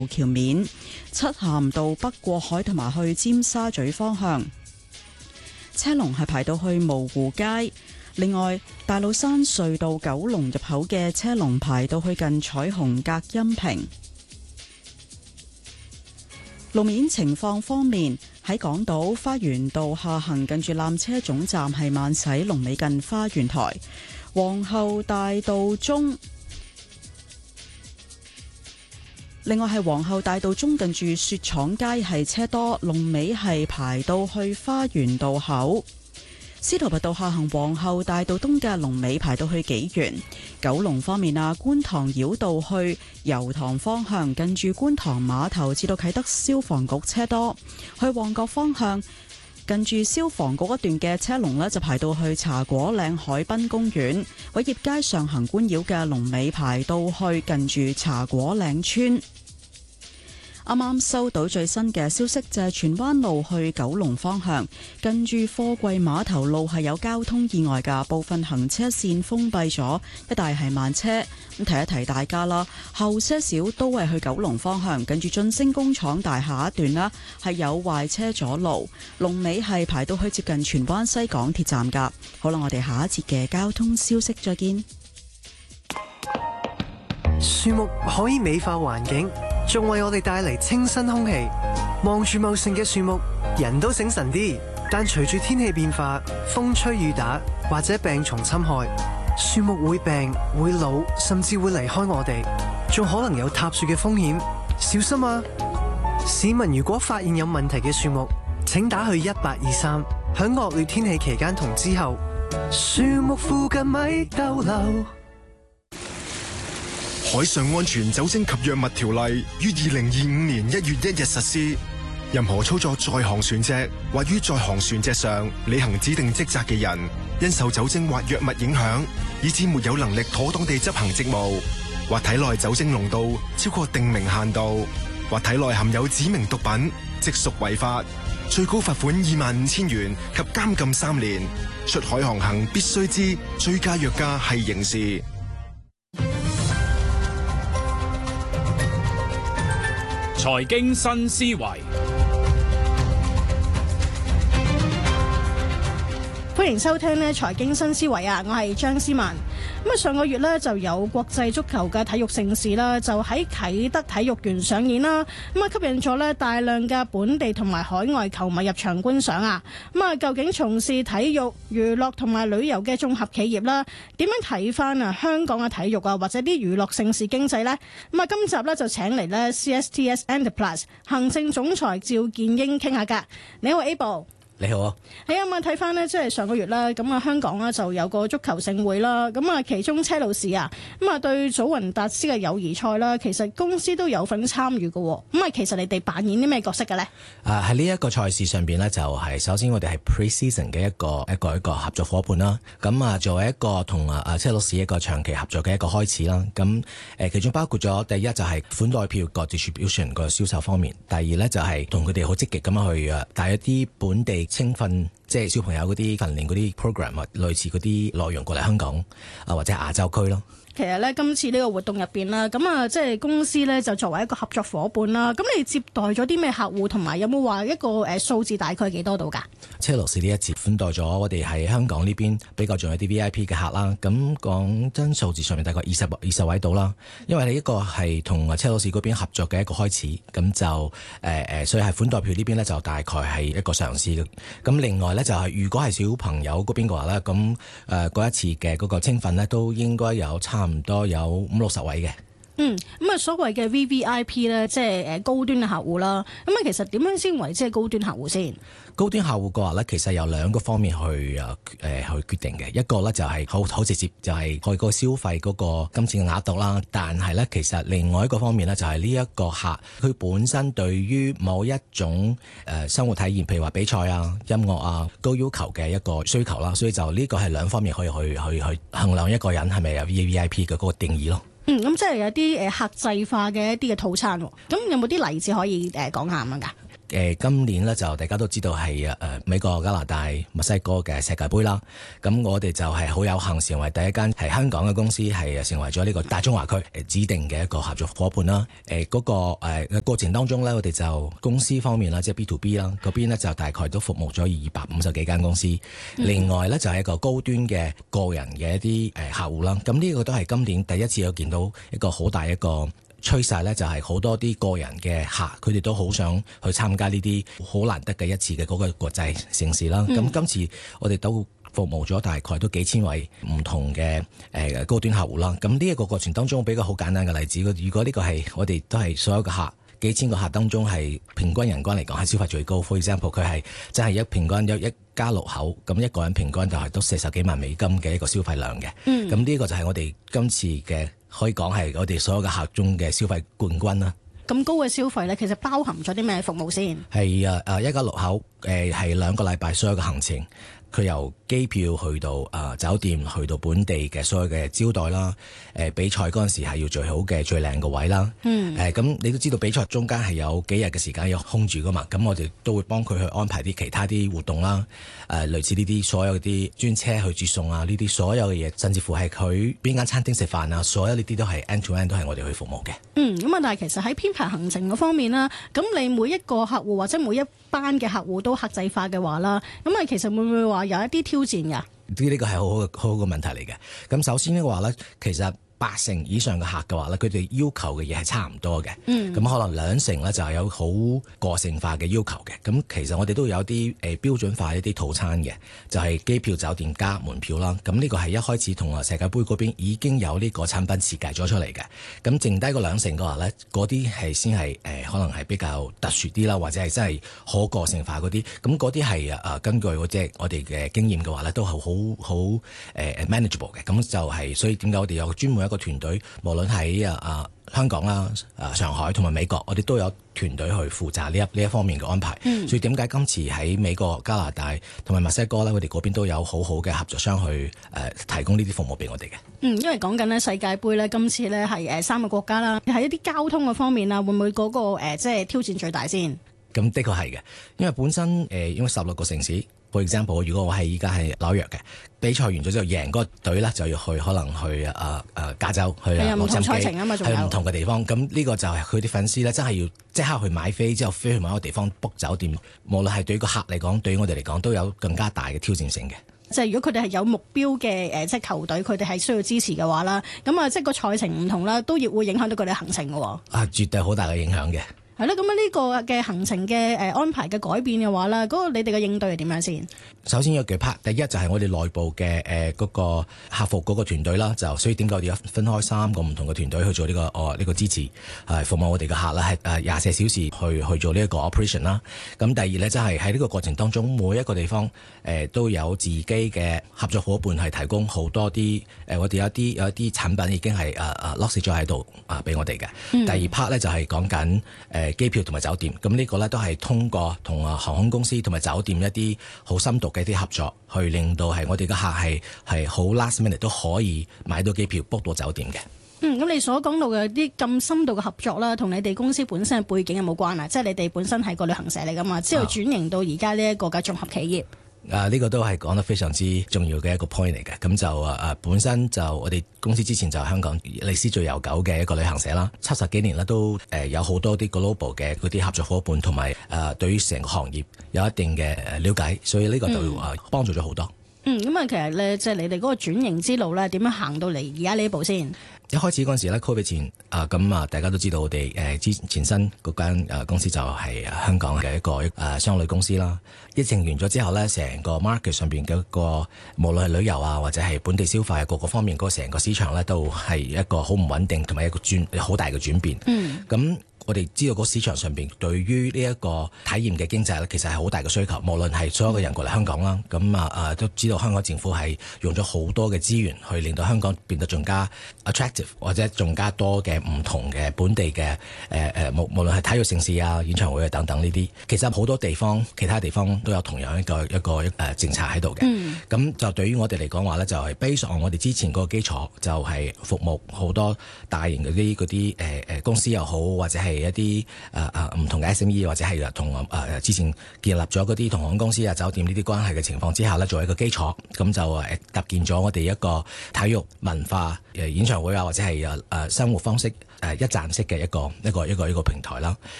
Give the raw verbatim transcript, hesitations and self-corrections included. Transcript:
橋面、漆咸道北過海同埋去尖沙咀方向車龍係排到去蕪湖街。另外，大老山隧道九龍入口嘅車龍排到去近彩虹隔音屏。路面情況方面，喺港島花園道下行近住纜車總站係慢駛，龍尾近花園台。皇后大道中，另外係皇后大道中近住雪廠街係車多，龍尾係排到去花園道口。司徒拔道下行皇后大道東嘅龍尾排到去紀元。九龍方面啊，觀塘繞道去油塘方向近住觀塘碼頭至到啟德消防局車多。去旺角方向近住消防局一段嘅車龍呢，就排到去茶果嶺海濱公園。偉業街上行觀繞嘅龍尾排到去近住茶果嶺村。啱啱收到最新嘅消息，就係荃灣路去九龍方向近住貨櫃碼頭路係有交通意外㗎，部分行車線封閉咗，一帶係慢車。咁提一提大家啦，後些少都係去九龍方向近住晉升工廠大廈一段啦，係有壞車阻路，龍尾係排到去接近荃灣西港鐵站㗎。好啦，我哋下一節嘅交通消息再見。 樹木可以美化環境，仲為我哋帶嚟清新空氣。望住茂盛嘅樹木，人都醒神啲。但隨住天氣變化，風吹雨打或者病蟲侵害，樹木會病、會老，甚至會離開我哋，仲可能有塌樹嘅風險。小心啊！市民如果發現有問題嘅樹木，請打去一八二三。響惡劣天氣期間同之後，樹木附近咪逗留。 海上安全酒精及藥物條例於二零二五年一月一日實施。任何操作在航船隻或於在航船隻上履行指定職責嘅人，因受酒精或藥物影響，以致沒有能力妥當地執行職務，或體內酒精濃度超過定明限度，或體內含有指明毒品，即屬違法，最高罰款二萬五千元及監禁三年。出海航行必須知醉駕藥駕係刑事。 財經新思維， 歡迎收聽呢財經新思維啊！我係張思文。咁啊，上個月呢就有國際足球嘅體育盛事啦，就喺啟德體育園上演啦。咁啊，吸引咗呢大量嘅本地同埋海外球迷入場觀賞啊。咁啊，究竟從事體育、娛樂同埋旅遊嘅綜合企業啦，點樣睇翻啊香港嘅體育啊，或者啲娛樂盛事經濟呢？咁啊，今集呢就請嚟呢 C S T S Enterprise 行政總裁趙建英傾下㗎。你好 Abel。 你好啊， 係啊，咁啊睇翻呢，即係上個月啦，咁啊香港呢就有個足球盛會啦，咁啊其中車路士啊，咁啊對祖雲達斯嘅友誼賽啦，其實公司都有份參與嘅，咁啊其實你哋扮演啲咩角色嘅呢？ 啊喺呢一個賽事上邊呢，就係首先我哋係 pre-season 嘅一個一個一個合作夥伴啦，咁啊作為一個同啊啊車路士一個長期合作嘅一個開始啦，咁誒其中包括咗第一就係款待票個 distribution 個銷售方面，第二呢就係同佢哋好積極咁樣去啊帶一啲本地青訓，即係小朋友嗰啲訓練嗰啲 program 啊，類似嗰啲內容過嚟香港啊或者亞洲區咯。 其實咧，今次呢個活動入邊啦，咁啊，即係公司咧就作為一個合作伙伴啦。咁你接待咗啲咩客戶，同埋有冇話一個誒數字大概幾多度㗎？ 車路士呢一次款待咗我哋喺香港呢邊比較重要啲 V I P 嘅客啦。咁講真數字上面大概二十二十位度啦。因為呢一個係同車路士嗰邊合作嘅一個開始，咁就誒誒、呃，所以係款待票呢邊咧就大概係一個嘗試嘅。咁另外咧就係、是、如果係小朋友嗰邊嘅話咧，咁誒嗰一次嘅嗰個青訓咧都應該有差唔多有五六十位嘅。 嗯，咁啊，所謂嘅 V V I P 咧，即係誒高端嘅客戶啦。咁啊，其實點樣先為之係高端客戶先？ 高端客戶嘅話咧，其實有兩個方面去誒誒、呃、去決定嘅。一個咧就係好好直接，就係佢個消費嗰個金錢嘅額度啦。但係咧，其實另外一個方面咧，就係呢一個客佢本身對於某一種誒、呃、生活體驗，譬如話比賽啊、音樂啊、高要求嘅一個需求啦。所以就呢個係兩方面可以去去去衡量一個人係咪有 V V I P 嘅嗰個定義咯。 嗯，咁即係有啲誒客製化嘅一啲嘅套餐，咁有冇啲例子可以誒講下咁樣㗎？ 呃、今年咧就大家都知道係誒、呃、美國、加拿大、墨西哥嘅世界盃啦。咁我哋就係好有幸成為第一間係香港嘅公司，係成為咗呢個大中華區誒指定嘅一個合作伙伴啦。誒、呃、嗰、那個誒、呃、過程當中咧，我哋就公司方面啦，即係 B to B 啦，嗰邊咧就大概都服務咗二百五十幾間公司。嗯、另外咧就係一個高端嘅個人嘅一啲誒客戶啦。咁呢個都係今年第一次有見到一個好大一個趨勢咧，就係好多啲個人嘅客，佢哋都好想去參加呢啲好難得嘅一次嘅嗰個國際盛事啦。咁、嗯、今次我哋都服務咗大概都幾千位唔同嘅誒、呃、高端客戶啦。咁呢一個過程當中，俾個好簡單嘅例子，如果呢個係我哋都係所有嘅客幾千個客當中係平均人均嚟講係消費最高。For example，佢係真係一平均有一家六口，咁一個人平均就係都四十幾萬美金嘅一個消費量嘅。嗯，咁呢個就係我哋今次嘅。可以講係我哋所有嘅客中嘅消費冠軍啦。 咁高嘅消費咧，其實包含咗啲咩服務先？係啊啊，一家六口誒係兩個禮拜所有嘅行程。佢由機票去到啊、呃、酒店，去到本地嘅所有嘅招待啦，誒、呃、比賽嗰陣時係要最好嘅最靚嘅位啦。嗯。誒咁、呃、你都知道比賽中間係有幾日嘅時間有空住噶嘛？咁我哋都會幫佢去安排啲其他啲活動啦。誒、呃、類似呢啲所有啲專車去接送啊，呢啲所有嘅嘢，甚至乎係佢邊間餐廳食飯啊，所有呢啲都係 end to end 都係我哋去服務嘅。 嗯。咁啊，但係其實喺編排行程嗰方面啦，咁你每一個客戶或者每一班嘅客戶都客製化嘅話啦，咁啊其實會唔會話有一啲挑戰㗎？ 呢呢個係好好嘅好好嘅問題嚟嘅。咁首先嘅話咧，其實八成以上嘅客嘅話咧，佢哋要求嘅嘢係差唔多嘅。嗯，咁可能兩成咧就係有好個性化嘅要求嘅。咁其實我哋都有啲誒標準化一啲套餐嘅，就係、是、機票、酒店加門票啦。咁呢個係一開始同啊世界盃嗰邊已經有呢個產品設計咗出嚟嘅。咁剩低嗰兩成嘅話咧，嗰啲係先係誒可能係比較特殊啲啦，或者係真係可個性化嗰啲。咁嗰啲係誒根據嗰隻我哋嘅經驗嘅話咧，都係好好誒 manageable 嘅。咁就係、是、所以點解我哋有專門一個團隊，無論喺啊啊香港啦、啊上海同埋美國，我哋都有團隊去負責呢一呢一方面嘅安排。嗯、所以點解今次喺美國、加拿大同埋墨西哥咧，我哋嗰邊都有好好嘅合作商去誒、呃、提供呢啲服務俾我哋嘅。 嗯，因為講緊咧世界盃咧，今次咧係誒三個國家啦，喺一啲交通嘅方面啊，會唔會嗰、那個誒、呃、即係挑戰最大先？ 咁的確係嘅，因為本身誒、呃、因為十六個城市。For example，如果我係依家係紐約嘅，比賽完咗之後贏嗰個隊咧，就要去可能去啊啊加州去洛杉磯，去唔同嘅地方。咁呢個就係佢啲粉絲咧，真係要即刻去買飛之後飛去某一個地方 book 酒店。無論係對個客嚟講，對於我哋嚟講，都有更加大嘅挑戰性嘅。 即係如果佢哋係有目標嘅誒，即係球隊，佢哋係需要支持嘅話啦，咁啊，即係個賽程唔同啦，都要會影響到佢哋行程嘅喎。啊， 絕對好大嘅影響嘅。 係啦，咁啊呢個嘅行程嘅誒安排嘅改變嘅話啦，嗰、那個你哋嘅應對係點樣先？ 首先有幾 part，第一就係我哋內部嘅誒嗰個客服嗰個團隊啦，就所以點解我哋要分開三個唔同嘅團隊去做呢、這個哦呢、這個支持，係服務我哋嘅客啦，係誒廿四小時去去做呢一個 operation 啦。咁第二咧，即係喺呢個過程當中，每一個地方誒、呃、都有自己嘅合作伙伴係提供好多啲誒、呃，我哋有一啲有一啲產品已經係誒誒 lock 咗喺度啊，俾、呃、我哋嘅。嗯、第二 part 咧就係講緊誒。呃機票同埋酒店，咁呢個咧都係通過同啊航空公司同埋酒店一啲好深度嘅一啲合作，去令到係我哋嘅客係係好 last minute 都可以買到機票 book 到酒店嘅。 嗯，咁你所講到嘅啲咁深度嘅合作啦，同你哋公司本身嘅背景有冇關啊？即係你哋本身係個旅行社嚟噶嘛，之後轉型到而家呢一個嘅綜合企業。 啊！呢、這個都係講得非常之重要嘅一個 point 嚟嘅，咁就啊啊本身就我哋公司之前就係香港歷史最悠久嘅一個旅行社啦，七十幾年啦都誒有好多啲 global 嘅嗰啲合作伙伴，同埋誒對於成個行業有一定嘅誒了解，所以呢個就啊幫助咗好多。 嗯，咁啊其實咧即係你哋嗰個轉型之路咧，點樣行到嚟而家呢一步先？ 一開始嗰陣時咧 ，Covid 前啊，咁啊，大家都知道我哋誒之前身嗰間誒公司就係香港嘅一個誒商旅公司啦。疫情完咗之後咧，成個 market 上邊嘅一個無論係旅遊啊，或者係本地消費啊，各個方面嗰成個市場咧，都係一個好唔穩定，同埋一個轉好大嘅轉變。嗯，咁。我哋知道個市場上邊對於呢一個體驗嘅經濟咧，其實係好大嘅需求。無論係所有嘅人過嚟香港啦，咁啊啊都知道香港政府係用咗好多嘅資源去令到香港變得更加 attractive， 或者更加多嘅唔同嘅本地嘅誒誒無無論係體育盛事啊、演唱會啊等等呢啲，其實好多地方其他地方都有同樣一個一個誒、呃、政策喺度嘅。咁、嗯、就對於我哋嚟講話咧，就係 base on我哋之前嗰個基礎，就係服務好多大型嗰啲嗰啲誒誒公司又好，或者係係一啲誒誒唔同嘅 S M E 或者係同誒、呃、之前建立咗嗰啲同行公司啊、酒店呢啲關係嘅情況之下呢，作為一個基礎，咁就誒搭建咗我哋一個體育文化誒演唱會啊，或者係誒誒生活方式誒一站式嘅一個一個一個一個平台啦。